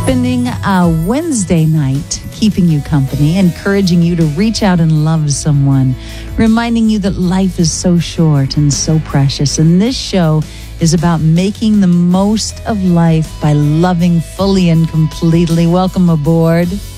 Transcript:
spending a Wednesday night keeping you company, encouraging you to reach out and love someone, reminding you that life is so short and so precious. And this show is about making the most of life by loving fully and completely. Welcome aboard.